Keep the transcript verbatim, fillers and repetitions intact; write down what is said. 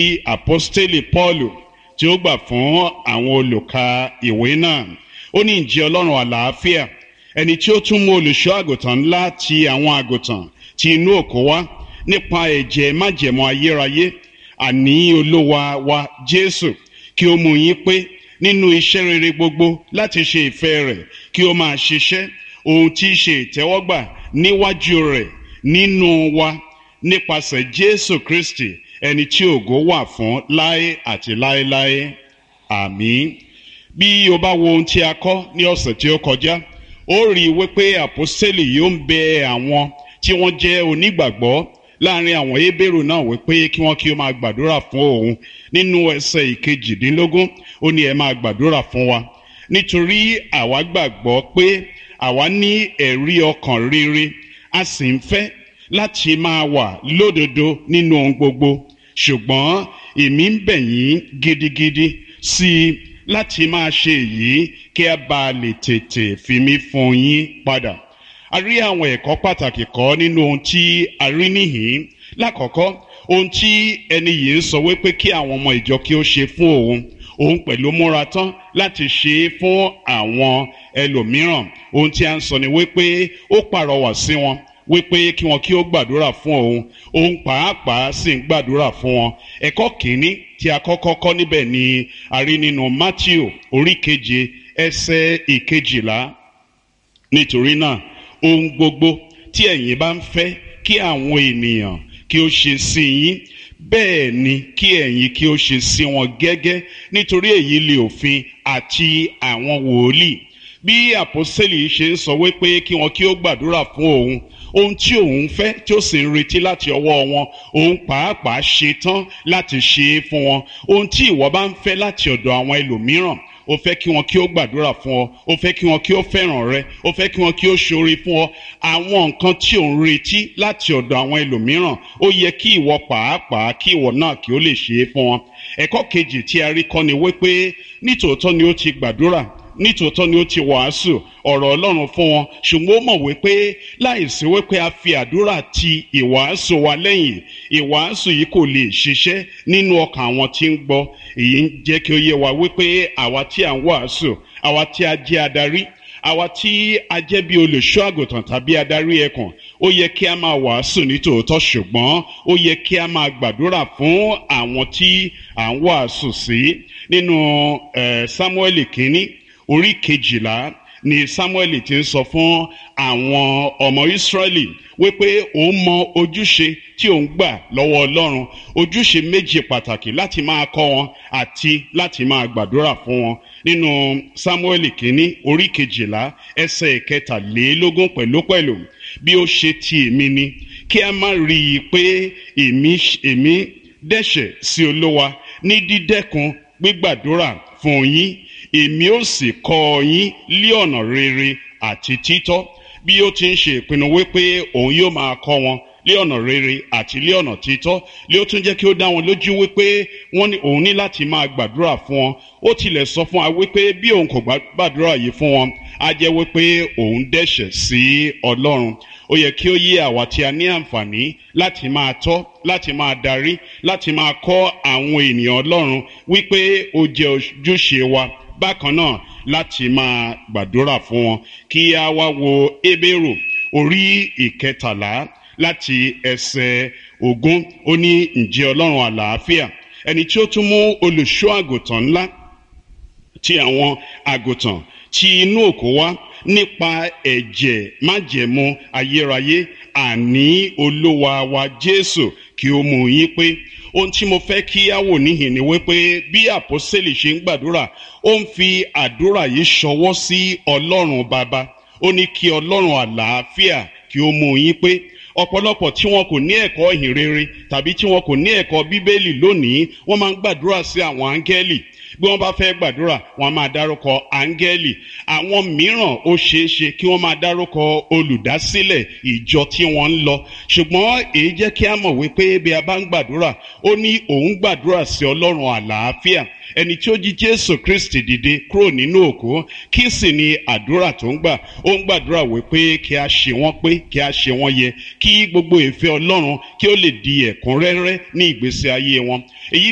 àpọ́stélì Pọ́ọ̀lù tí ó gbà fún àwọn olùka ìwé náà. Ó ní ǹjẹ́ Ọlọ́run àlàáfíà, ẹni tí ó tún mú olùṣọ́ àgùntàn ńlá ti àwọn àgùntàn ti inú òkú wá nípa ẹ̀jẹ̀ májẹ̀mú ayérayé, àní Olúwa wa Jésù, kí ó mú yín pé nínú iṣẹ́ rere gbogbo láti ṣe ìfẹ́ rẹ̀, kí ó máa ṣiṣẹ́ ohun tí í ṣe ìtẹ́wọ́gbà níwájú rẹ̀ nínú wa nípasẹ̀ Jésù Kristi, ẹni tí ògo wà fún láé àti láéláé. Àmín. Bí o bá wo ohun tí a kọ́ ní ọ̀sẹ̀ tí ó kọjá, ó rí i wípé àpọ́stélì yìí ó ń bẹ àwọn tí wọ́n jẹ́ onígbàgbọ́ láàrin àwọn Hébérù náà wípé kí wọ́n kí ó máa gbàdúrà fún òun. Nínú ẹsẹ̀ ìkejìdínlógún ó ní ẹ máa gbàdúrà fún wa, nítorí àwa gbàgbọ́ pé àwa ní ẹ̀rí ọkàn rere, a sì ń fẹ́ láti máa wà lódodo nínú ohun gbogbo. Ṣùgbọ́n èmi ń bẹ̀ yín gidigidi sí i láti máa ṣe èyí kí a bá lè tètè fi mí fún yín padà. A rí àwọn ẹ̀kọ́ pàtàkì kọ́ nínú ohun tí a rí níhìn-ín. Lákọ̀ọ́kọ́, ohun tí ẹni yìí ń sọ wípé kí àwọn ọmọ ìjọ kí ó ṣe fún òun, òun pẹ̀lú múra tán láti ṣe é fún àwọn ẹlòmíràn. Ohun tí a ń sọ ni wípé ó pàrọwà sí wọn wípé kí wọn kí ó gbàdúrà fún òun, òun pàápàá sì ń gbàdúrà fún wọn. Ẹ̀kọ́ kìíní tí a kọ́kọ́ kọ́ níbẹ̀ ni a rí nínú Mátíù orí keje ẹsẹ̀ ìkejìlá. Nítorí náà, ohun gbogbo tí ẹ̀yin bá ń fẹ́ kí àwọn ènìyàn kí ó ṣe sí yín, bẹ́ẹ̀ ni kí ẹ̀yin kí ó ṣe sí wọn gẹ́gẹ́, nítorí èyí lè òfin àti àwọn wòlíì. Bí àpọ́stélì ṣe ń sọ wípé kí wọn kí ó gbàdúrà fún òun, ohun tí òun fẹ́ tí ó sì ń retí láti ọwọ́ wọn, òun pàápàá ṣe tán láti ṣe é fún wọn. Ohun tí ìwọ bá ń fẹ́ láti ọ̀dọ̀ àwọn ẹlòmíràn, o fẹ́ kí wọn kí ó gbàdúrà fún ọ, o fẹ́ kí wọn kí ó fẹ́ràn rẹ, o fẹ́ kí wọn kí ó ṣoore fún ọ. Àwọn nǹkan tí ò ń retí láti ọ̀dọ̀ àwọn ẹlòmíràn, ó yẹ kí ìwọ pàápàá kí ìwọ náà kí ó lè ṣe é fún wọn. Ẹ̀kọ́ kejì tí a rí kọ́ ni wípé nítòótọ́ ni ó ti gbàdúrà, nítòótọ́ ni ó ti wàásù ọ̀rọ̀ Ọlọ́run fún wọn, ṣùgbọ́n ó mọ̀ wípé láìsí wípé a fi àdúrà ti ìwàásù wa lẹ́yìn, ìwàásù yìí kò lè ṣiṣẹ́ nínú ọkàn àwọn tí ń gbọ́. Èyí ń jẹ́ kí ó yé wa wípé àwa tí à ń wàásù, àwa tí a jẹ́ adarí, àwa tí a jẹ́ bí olùṣọ́ àgùntàn tàbí adarí ẹkùn, ó yẹ kí a máa wàásù nítòótọ́, ṣùgbọ́n ó yẹ kí a máa gbàdúrà fún àwọn tí à ń wàásù sí. Nínú eh, Sámúẹ́lì kínní orí kejìlá ni Sámúẹ́lì ti ń sọ fún àwọn ọmọ Ísírẹ́lì wípé òun mọ ojúṣe tí òun gbà lọ́wọ́ Ọlọ́run, ojúṣe méjì pàtàkì láti máa kọ́ wọn àti láti máa gbàdúrà fún wọn. Nínú Sámúẹ́lì kínní orí kejìlá ẹsẹ̀ ìkẹtàlélógún pẹ̀lúpẹ̀lú, bí ó ṣe ti èmi ni, kí a má rí i pé èmi èmi dẹ́ṣẹ̀ sí Olúwa ní dídẹ́kun gbígbàdúrà fún yín, èmi ó sì kọ́ yín lí ọ̀nà rere àti títọ́. Bí ó ti ń ṣe ìpinnu wípé òun yóò máa kọ́ wọn lí ọ̀nà rere àti lí ọ̀nà títọ́, lé ó tún jẹ́ kí ó dá wọn lójú wípé wọ́n ní òun ní láti máa gbàdúrà fún wọn. Ó tilẹ̀ sọ fún wa wípé bí òun kò gbàdúrà yìí fún wọn, á jẹ́ wípé òun dẹ́ṣẹ̀ sí Ọlọ́run. Ó yẹ kí ó yé àwa tí a ní àǹfààní láti máa tọ́, láti máa darí, láti máa kọ́ àwọn ènìyàn Ọlọ́run wípé ó jẹ́ ojúṣe wa bákan náà láti máa gbàdúrà fún wọn. Kí a wá wo Hébérù orí ìkẹtàlá láti ẹsẹ̀ ogún. Ó ní ǹjẹ́ Ọlọ́run àlàáfíà, ẹni tí ó tún mú olùṣọ́ àgùntàn ńlá ti àwọn àgùntàn tí inú òkú wá nípa ẹ̀jẹ̀ májẹ̀mú ayérayé, àní Olúwa wa Jésù, kí ó mú yín pé. Ohun tí mo fẹ́ kí á wò níhìn ni wípé bí àpọ́stélì ṣe ń gbàdúrà, ó ń fi àdúrà yìí ṣọwọ́ sí Ọlọ́run Baba. Ó ní kí Ọlọ́run àlàáfíà kí ó mú yín pé. Ọ̀pọ̀lọpọ̀ tí wọn kò ní ẹ̀kọ́ ìhìnrere tàbí tí wọn kò ní ẹ̀kọ́ Bíbélì lónìí, wọ́n máa ń gbàdúrà sí àwọn áńgẹ́lì. Bí wọ́n bá fẹ́ gbàdúrà, wọ́n máa dárúkọ áńgẹ́lì. Àwọn mìíràn ó ṣeé ṣe kí wọ́n máa dárúkọ olùdásílẹ̀ ìjọ tí wọ́n ń lọ. Ṣùgbọ́n èyí jẹ́ kí a mọ̀ wípé bí a bá ń gbàdúrà, ó ní òun gbàdúrà sí Ọlọ́run àlàáfíà, ẹni tí ó jí Jésù Kristi dìde kúrò nínú òkú. Kí sì ni àdúrà tó ń gbà? Ó ń gbàdúrà wípé kí a ṣe wọ́n pé, kí a ṣe wọ́n yẹ, kí gbogbo ìfẹ́ Ọlọ́run kí ó lè di ẹ̀kúnrẹ́rẹ́ ní ìgbésí ayé wọn. Èyí